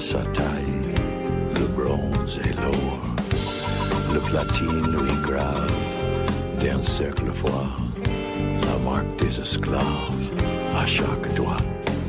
sa taille, le bronze et l'or, le platine lui grave d'un cercle froid la marque des esclaves à chaque doigt.